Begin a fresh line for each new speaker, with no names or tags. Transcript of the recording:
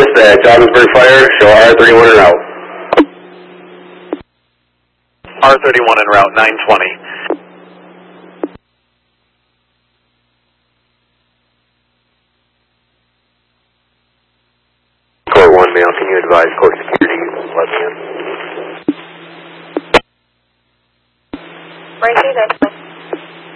at Ogdensburg Fire, show R31 en route.
R31 en route, 920.
Court 1 male, can you advise court security? Let me in.
Right,